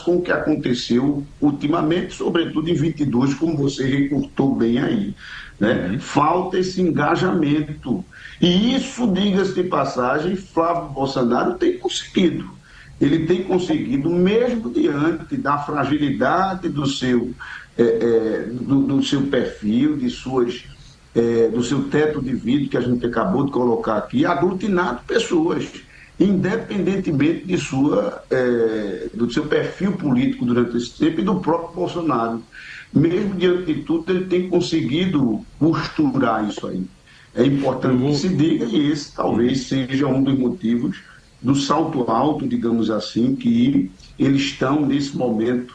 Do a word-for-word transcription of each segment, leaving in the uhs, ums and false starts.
com o que aconteceu ultimamente, sobretudo em vinte e dois, como você recortou bem aí. Né? Uhum. Falta esse engajamento. E isso, diga-se de passagem, Flávio Bolsonaro tem conseguido. Ele tem conseguido, mesmo diante da fragilidade do seu, é, é, do, do seu perfil, de suas, é, do seu teto de vidro, que a gente acabou de colocar aqui, aglutinado pessoas, independentemente de sua, é, do seu perfil político durante esse tempo e do próprio Bolsonaro. Mesmo diante de tudo, ele tem conseguido costurar isso aí. É importante que se diga, e esse talvez seja um dos motivos do salto alto, digamos assim, que eles estão nesse momento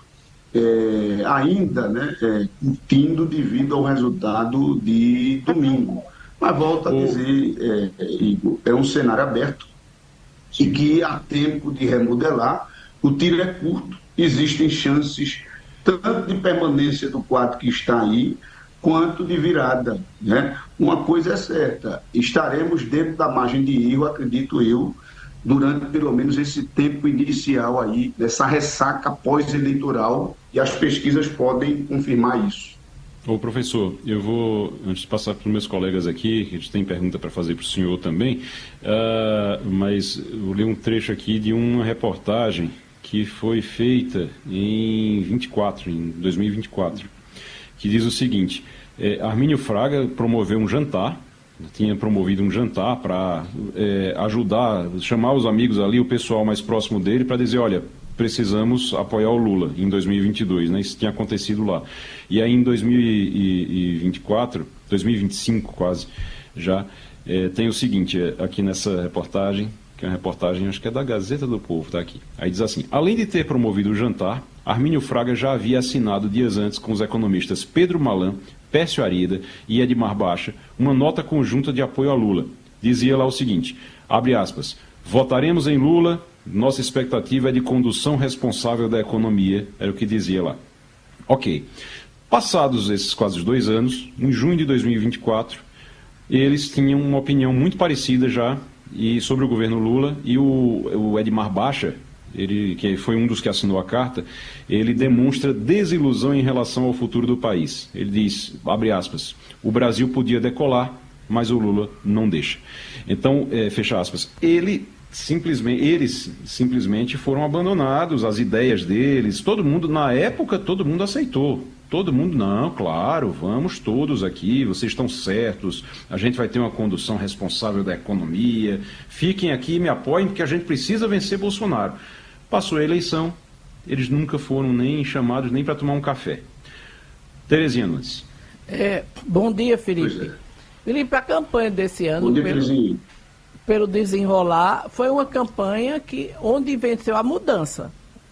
é, ainda, né, é, tindo devido ao resultado de domingo. Mas volto a dizer, é, Igor, é um cenário aberto e que há tempo de remodelar, o tiro é curto, existem chances tanto de permanência do quadro que está aí, quanto de virada. Né? Uma coisa é certa, estaremos dentro da margem de erro, acredito eu, durante pelo menos esse tempo inicial aí, dessa ressaca pós-eleitoral, e as pesquisas podem confirmar isso. Ô professor, eu vou, antes de passar para os meus colegas aqui, que a gente tem pergunta para fazer para o senhor também, uh, mas eu vou ler um trecho aqui de uma reportagem que foi feita em vinte e quatro, em dois mil e vinte e quatro, que diz o seguinte: é, Armínio Fraga promoveu um jantar, tinha promovido um jantar para é, ajudar, chamar os amigos ali, o pessoal mais próximo dele, para dizer, olha, precisamos apoiar o Lula em dois mil e vinte e dois, né? Isso tinha acontecido lá. E aí em dois mil e vinte e quatro, dois mil e vinte e cinco quase, já é, tem o seguinte, é, aqui nessa reportagem, que é uma reportagem, acho que é da Gazeta do Povo, tá aqui. Aí diz assim: além de ter promovido o jantar, Armínio Fraga já havia assinado dias antes com os economistas Pedro Malan, Pércio Arida e Edmar Baixa uma nota conjunta de apoio a Lula. Dizia lá o seguinte, abre aspas, votaremos em Lula, nossa expectativa é de condução responsável da economia, era o que dizia lá. Ok. Passados esses quase dois anos, em junho de dois mil e vinte e quatro, eles tinham uma opinião muito parecida já e sobre o governo Lula, e o, o Edmar Baixa, ele, que foi um dos que assinou a carta, ele demonstra desilusão em relação ao futuro do país. Ele diz, abre aspas, o Brasil podia decolar, mas o Lula não deixa. Então, é, fecha aspas, ele simplesmente, eles simplesmente foram abandonados, as ideias deles, todo mundo, na época, todo mundo aceitou. Todo mundo, não, claro, vamos todos aqui, vocês estão certos, a gente vai ter uma condução responsável da economia, fiquem aqui e me apoiem, porque a gente precisa vencer Bolsonaro. Passou a eleição, eles nunca foram nem chamados nem para tomar um café. Terezinha Nunes. É, bom dia, Felipe. É. Felipe, a campanha desse ano, bom dia, pelo, pelo desenrolar, foi uma campanha que, onde venceu a mudança.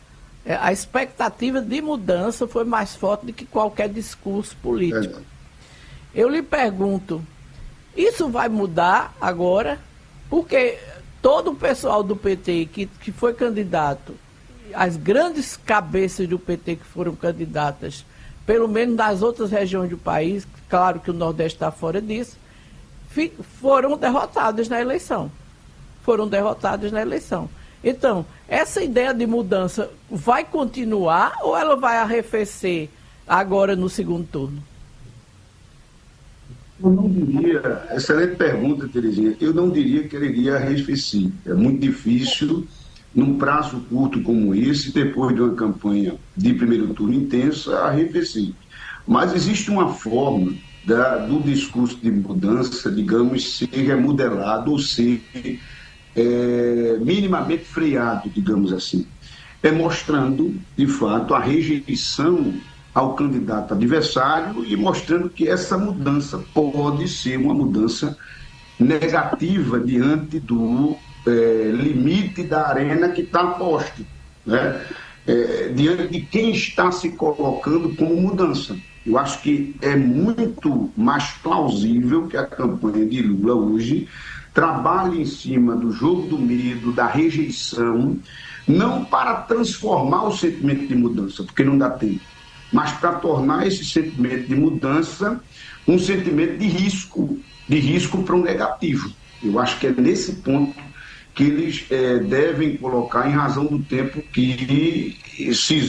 A expectativa de mudança foi mais forte do que qualquer discurso político. É. Eu lhe pergunto, isso vai mudar agora? Porque todo o pessoal do P T que, que foi candidato, as grandes cabeças do P T que foram candidatas, pelo menos nas outras regiões do país, claro que o Nordeste está fora disso, foram derrotadas na eleição. Foram derrotadas na eleição. Então, essa ideia de mudança vai continuar ou ela vai arrefecer agora no segundo turno? Eu não diria, excelente pergunta, Terezinha, eu não diria que ela iria arrefecer. É muito difícil, num prazo curto como esse, depois de uma campanha de primeiro turno intensa, arrefecer. Mas existe uma forma da, do discurso de mudança, digamos, ser remodelado ou ser É, minimamente freado, digamos assim, é mostrando, de fato, a rejeição ao candidato adversário e mostrando que essa mudança pode ser uma mudança negativa diante do é, limite da arena que está posto, né? É, diante de quem está se colocando como mudança. Eu acho que é muito mais plausível que a campanha de Lula hoje trabalhe em cima do jogo do medo, da rejeição, não para transformar o sentimento de mudança, porque não dá tempo, mas para tornar esse sentimento de mudança um sentimento de risco, de risco para um negativo. Eu acho que é nesse ponto que eles é, devem colocar em razão do tempo que se